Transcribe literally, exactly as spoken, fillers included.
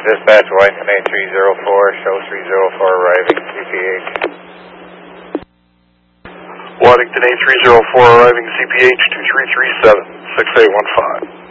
Dispatch, Washington eight three zero four, show three zero four arriving, C P H. Waddington eight three zero four arriving, C P H two three three seven, six eight one five.